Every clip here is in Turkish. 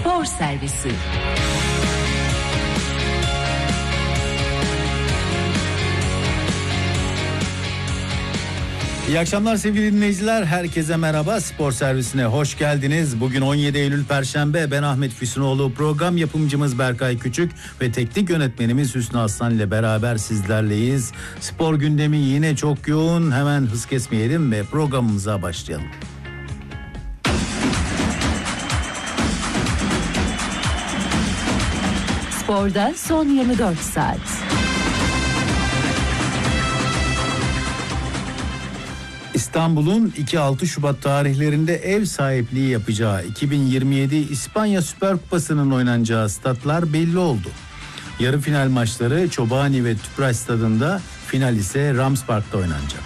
Spor Servisi. İyi akşamlar sevgili dinleyiciler. Herkese merhaba. Spor Servisine hoş geldiniz. Bugün 17 Eylül Perşembe. Ben Ahmet Füsunoğlu. Program yapımcımız Berkay Küçük ve teknik yönetmenimiz Hüsnü Aslan ile beraber sizlerleyiz. Spor gündemi yine çok yoğun. Hemen hız kesmeyelim ve programımıza başlayalım. Sporda son 24 saat. İstanbul'un 2-6 Şubat tarihlerinde ev sahipliği yapacağı 2027 İspanya Süper Kupası'nın oynanacağı statlar belli oldu. Yarı final maçları Çobani ve Tüpraş stadında, final ise Rams Park'ta oynanacak.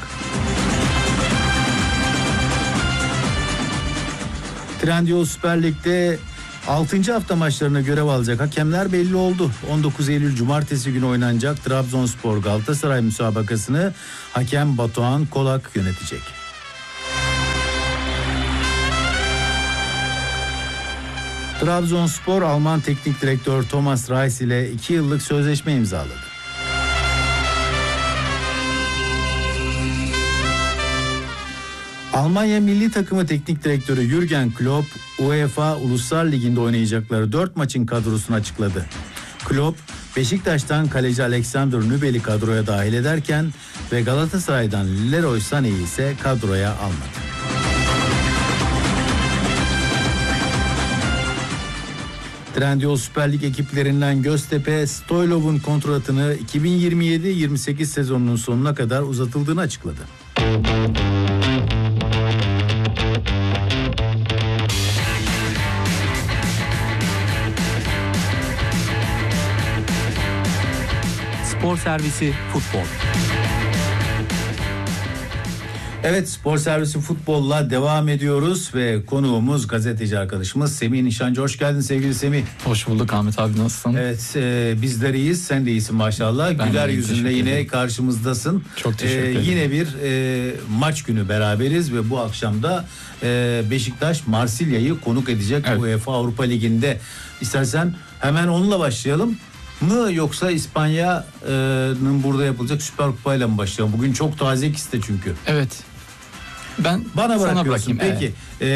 Trendyol Süper Lig'de 6. hafta maçlarına görev alacak hakemler belli oldu. 19 Eylül Cumartesi günü oynanacak Trabzonspor Galatasaray müsabakasını hakem Batuhan Kolak yönetecek. Trabzonspor Alman teknik direktör Thomas Reis ile 2 yıllık sözleşme imzaladı. Almanya milli takımı teknik direktörü Jürgen Klopp, UEFA Uluslar Ligi'nde oynayacakları 4 maçın kadrosunu açıkladı. Klopp, Beşiktaş'tan kaleci Alexander Nübel'i kadroya dahil ederken ve Galatasaray'dan Leroy Sané'yi ise kadroya almadı. Trendyol Süper Lig ekiplerinden Göztepe, Stoylov'un kontratını 2027-28 sezonunun sonuna kadar uzatıldığını açıkladı. Spor Servisi Futbol. Evet, Spor Servisi Futbol'la devam ediyoruz ve konuğumuz gazeteci arkadaşımız Semih Nişancı. Hoş geldin sevgili Semih. Hoş bulduk Ahmet abi, nasılsın? Evet, bizler iyiyiz, sen de iyisin maşallah. Ben güler de yüzünle yine karşımızdasın. Çok teşekkür ederim. Yine bir maç günü beraberiz ve bu akşam da Beşiktaş Marsilya'yı konuk edecek, evet, UEFA Avrupa Ligi'nde. İstersen hemen onunla başlayalım mı, yoksa İspanya'nın burada yapılacak Süper Kupa'yla mı başlayalım? Bugün çok taze ikisi de çünkü. Evet. Ben bana sana bırakıyorsun. Peki.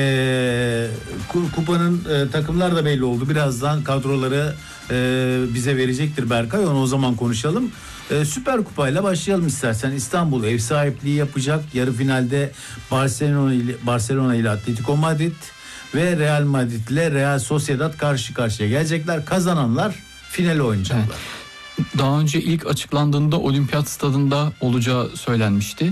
Kupanın takımlar da belli oldu. Birazdan kadroları bize verecektir Berkay. Onu o zaman konuşalım. Süper Kupa'yla başlayalım istersen. İstanbul ev sahipliği yapacak. Yarı finalde Barcelona ile Atletico Madrid ve Real Madrid ile Real Sociedad karşı karşıya gelecekler. Kazananlar finale oynayacaklar. Evet. Daha önce ilk açıklandığında Olimpiyat Stadında olacağı söylenmişti.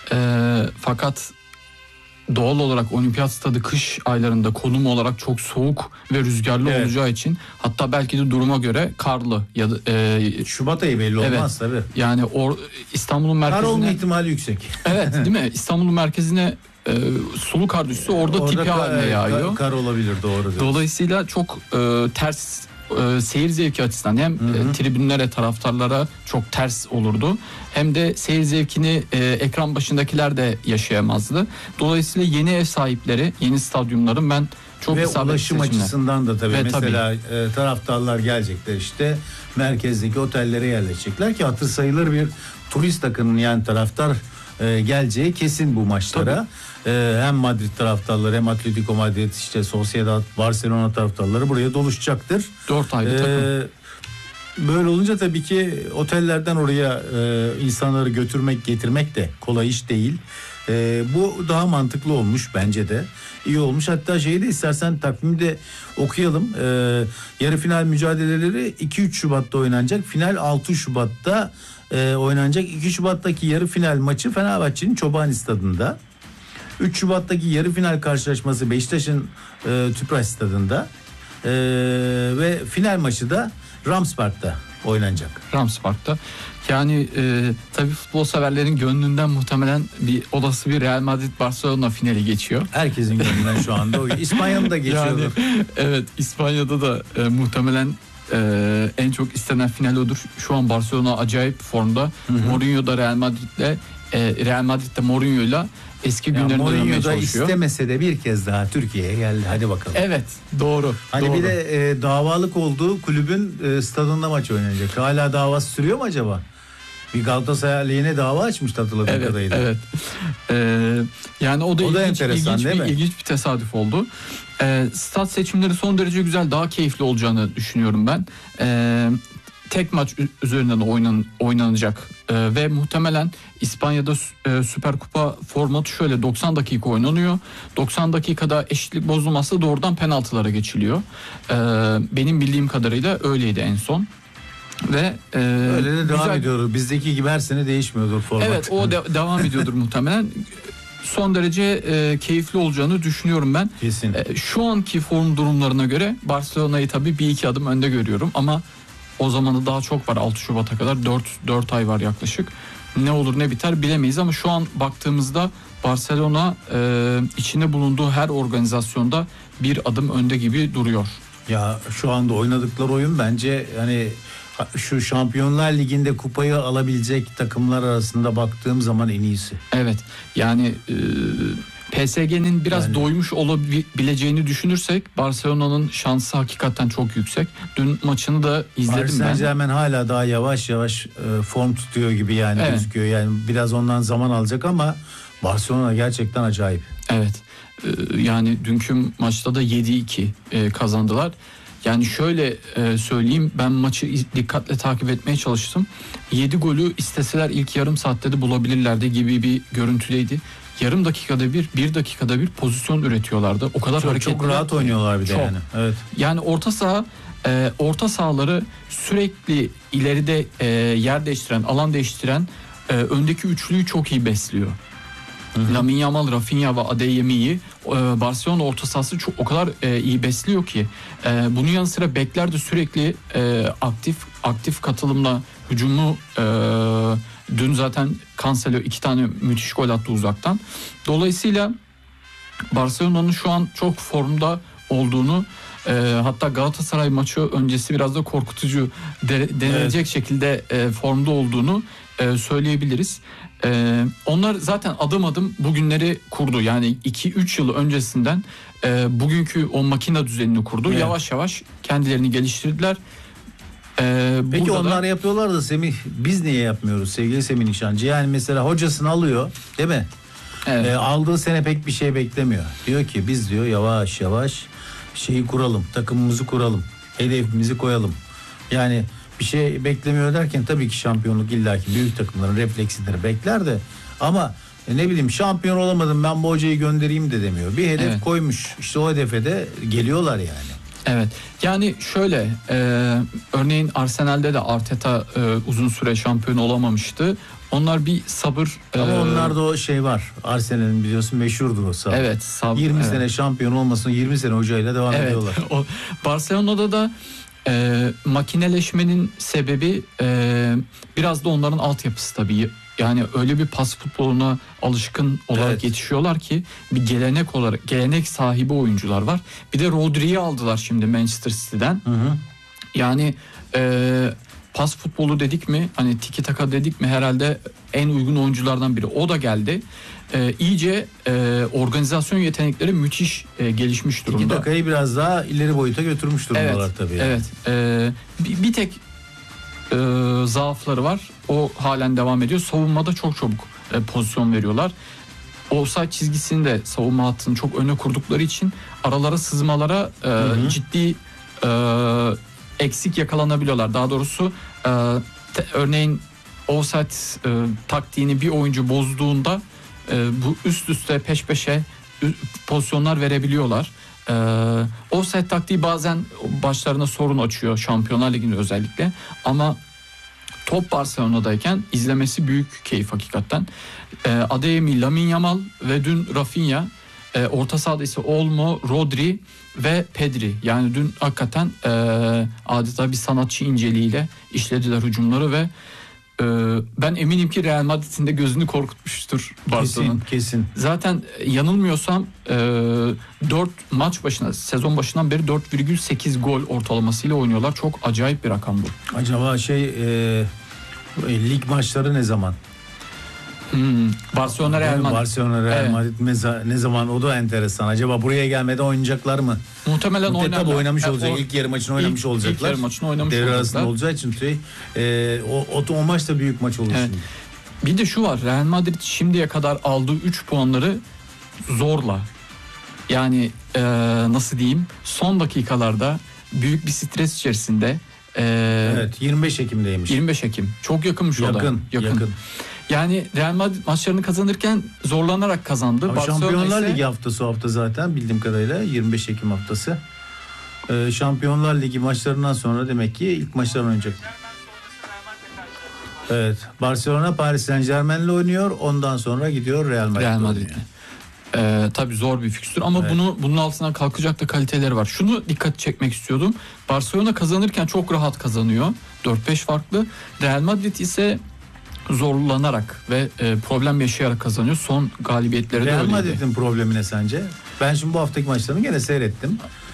Fakat doğal olarak Olimpiyat Stadı kış aylarında konum olarak çok soğuk ve rüzgarlı, evet, olacağı için, hatta belki de duruma göre karlı ya da Şubat ayı belli olmaz, evet, tabii. Yani İstanbul'un merkezine kar olma ihtimali yüksek. Evet, değil mi? İstanbul'un merkezine sulu kar düşse orada tipi haline yağıyor. Kar olabilir, doğru diyorsun. Dolayısıyla çok ters, seyir zevki açısından hem tribünlere, taraftarlara çok ters olurdu, hem de seyir zevkini ekran başındakiler de yaşayamazdı. Dolayısıyla yeni ev sahipleri, yeni stadyumların ben çok ve isabetli ulaşım seçimler açısından da tabii, mesela taraftarlar gelecekler, işte merkezdeki otellere yerleşecekler ki hatır sayılır bir turist akının, yani taraftar geleceği kesin bu maçlara. Hem Madrid taraftarları hem Atletico Madrid, işte Sociedad, Barcelona taraftarları buraya doluşacaktır. 4 ayda takım. Böyle olunca tabii ki otellerden oraya insanları götürmek, getirmek de kolay iş değil. Bu daha mantıklı olmuş bence de. İyi olmuş. Hatta şeyi de istersen takvimde okuyalım. Yarı final mücadeleleri 2-3 Şubat'ta oynanacak. Final 6 Şubat'ta oynanacak. 2 Şubat'taki yarı final maçı Fenerbahçe'nin Çobani Stadı'nda. 3 Şubat'taki yarı final karşılaşması Beşiktaş'ın Tüpraş Stadı'nda. Ve final maçı da Rams Park'ta oynanacak. Rams Park'ta. Yani tabii futbol severlerin gönlünden muhtemelen olası bir Real Madrid Barcelona finali geçiyor. Herkesin gönlünden şu anda o. İspanya'nın da geçiyordur. Yani, evet, İspanya'da da muhtemelen en çok istenen final odur. Şu an Barcelona acayip formda. Mourinho da Real Madrid'le Real Madrid'de Mourinho'yla eski günlerine dönmeye Mourinho da çalışıyor. istemese de bir kez daha Türkiye'ye geldi. Hadi bakalım. Evet, doğru. Hani doğru. bir de davalık olduğu kulübün stadında maç oynayacak. Hala davası sürüyor mu acaba? Bir Galatasaray aleyhine dava açmıştı hatırladığım kadarıyla. Evet. Yani o da enteresan, ilginç bir tesadüf oldu. Stat seçimleri son derece güzel, daha keyifli olacağını düşünüyorum ben. Tek maç üzerinden oynanacak ve muhtemelen İspanya'da Süper Kupa formatı şöyle: 90 dakika oynanıyor. 90 dakikada eşitlik bozulmazsa doğrudan penaltılara geçiliyor. Benim bildiğim kadarıyla öyleydi en son. Ve öyle de devam güzel... ediyordur. Bizdeki gibi her sene değişmiyordur format. Evet, o devam ediyordur muhtemelen. Son derece keyifli olacağını düşünüyorum ben. Kesin. Şu anki form durumlarına göre Barcelona'yı tabii bir iki adım önde görüyorum ama o zamanı daha çok var. 6 Şubat'a kadar 4 ay var yaklaşık. Ne olur ne biter bilemeyiz ama şu an baktığımızda Barcelona içinde bulunduğu her organizasyonda bir adım önde gibi duruyor. Ya şu anda oynadıkları oyun bence hani şu Şampiyonlar Ligi'nde kupayı alabilecek takımlar arasında baktığım zaman en iyisi. Evet, yani PSG'nin biraz doymuş olabileceğini düşünürsek Barcelona'nın şansı hakikaten çok yüksek. Dün maçını da izledim Paris ben. Saint-Germain hala daha yavaş form tutuyor gibi yani gözüküyor. Yani biraz ondan zaman alacak ama Barcelona gerçekten acayip. Evet. Yani dünkü maçta da 7-2 kazandılar. Yani şöyle söyleyeyim, ben maçı dikkatle takip etmeye çalıştım. 7 golü isteseler ilk yarım saatte de bulabilirlerdi gibi bir görüntüdeydi. Yarım dakikada bir dakikada bir pozisyon üretiyorlardı. O kadar hareketli. Çok rahat oynuyorlar bir de yani. Evet. Yani orta sahaları sürekli ileride yer değiştiren, alan değiştiren öndeki üçlüyü çok iyi besliyor. Lamine Yamal, Rafinha ve Adeyemi'yi Barcelona orta sahası o kadar iyi besliyor ki bunun yanı sıra bekler de sürekli aktif katılımla hücumu dün zaten Cancelo 2 tane müthiş gol attı uzaktan. Dolayısıyla Barcelona'nın şu an çok formda olduğunu, hatta Galatasaray maçı öncesi biraz da korkutucu denilecek şekilde formda olduğunu söyleyebiliriz. Onlar zaten adım adım bugünleri kurdu. Yani 2-3 yıl öncesinden bugünkü o makine düzenini kurdu. Evet. Yavaş yavaş kendilerini geliştirdiler. Peki onlar yapıyorlar da Semih, biz niye yapmıyoruz sevgili Semih Nişancı? Yani mesela hocasını alıyor değil mi? Evet. Aldığı sene pek bir şey beklemiyor. Diyor ki biz diyor yavaş yavaş şeyi kuralım, takımımızı kuralım, hedefimizi koyalım. Yani bir şey beklemiyor derken tabii ki şampiyonluk illaki büyük takımların refleksidir bekler de ama ne bileyim şampiyon olamadım ben bu hocayı göndereyim de demiyor. Bir hedef koymuş, işte o hedefe de geliyorlar yani. Evet, yani şöyle örneğin Arsenal'de de Arteta uzun süre şampiyon olamamıştı. Onlar bir sabır. Ama onlarda o şey var. Arsenal'in biliyorsun meşhurdur o sabır. Evet, sabır. 20 sene şampiyon olmasın, 20 sene hocayla devam ediyorlar. O Barcelona'da da makineleşmenin sebebi biraz da onların altyapısı tabii. Yani öyle bir pas futboluna alışkın olarak yetişiyorlar ki bir gelenek sahibi oyuncular var. Bir de Rodri'yi aldılar şimdi Manchester City'den. Yani pas futbolu dedik mi, hani tiki taka dedik mi, herhalde en uygun oyunculardan biri. O da geldi. İyice organizasyon yetenekleri müthiş gelişmiş durumda. Tiki takayı biraz daha ileri boyuta götürmüş durumdalar tabii. Yani. Evet. Bir tek zaafları var. O halen devam ediyor. Savunmada çok çabuk pozisyon veriyorlar. Offside çizgisini de savunma hattını çok öne kurdukları için aralara sızmalara ciddi eksik yakalanabiliyorlar. Daha doğrusu örneğin offside taktiğini bir oyuncu bozduğunda bu üst üste peş peşe pozisyonlar verebiliyorlar. Offside taktiği bazen başlarına sorun açıyor Şampiyonlar Ligi'nde özellikle, ama top Barcelona'dayken izlemesi büyük keyif hakikaten. Adeyemi, Lamine Yamal ve dün Rafinha, orta sahada ise Olmo, Rodri ve Pedri. Yani dün hakikaten adeta bir sanatçı inceliğiyle işlediler hücumları ve ben eminim ki Real Madrid'in de gözünü korkutmuştur Barcelona. Kesin. Zaten yanılmıyorsam 4 maç başına, sezon başından beri 4,8 gol ortalamasıyla oynuyorlar. Çok acayip bir rakam bu. Acaba lig maçları ne zaman? Barcelona Real Madrid. Barcelona Real Evet. Madrid ne zaman, o da enteresan. Acaba buraya gelmeden oynayacaklar mı? Muhtemelen Tabii oynarlar. oynamış olacak. O- İlk yarı maçını oynamış olacaklar. İlk yarı maçını oynamış Devre olacaklar. arasında olacağı için o maç da büyük maç olur Evet. şimdi. Bir de şu var, Real Madrid şimdiye kadar aldığı 3 puanları zorla. Yani nasıl diyeyim, son dakikalarda büyük bir stres içerisinde. Evet, 25 Ekim'deymiş. 25 Ekim. Çok yakınmış o da. Yakın. Yani Real Madrid maçlarını kazanırken zorlanarak kazandı. Ama Barcelona Şampiyonlar ise- Ligi haftası o hafta zaten bildiğim kadarıyla 25 Ekim haftası. Şampiyonlar Ligi maçlarından sonra demek ki ilk maçlar oynayacak. Evet, Barcelona Paris Saint-Germain'le oynuyor. Ondan sonra gidiyor Real Madrid'le. Real oynuyor. Madrid'le. Tabii zor bir fikstür ama Evet. bunun altından kalkacak da kaliteleri var. Şunu dikkat çekmek istiyordum. Barcelona kazanırken çok rahat kazanıyor. 4-5 farklı. Real Madrid ise zorlanarak ve problem yaşayarak kazanıyor. Son galibiyetleri de Real öyleydi. Madrid'in problemi ne sence? Ben şimdi bu haftaki maçlarını gene seyrettim.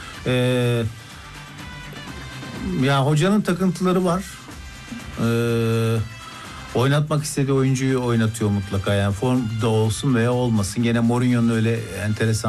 Ya hocanın takıntıları var. Oynatmak istediği oyuncuyu oynatıyor mutlaka. Yani formda olsun veya olmasın. Gene Mourinho'nun öyle enteresan